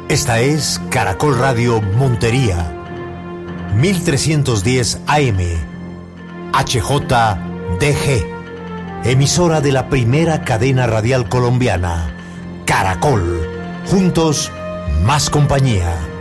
Esta es Caracol Radio Montería, 1310 AM, HJDG, emisora de la primera cadena radial colombiana, Caracol. Juntos, más compañía.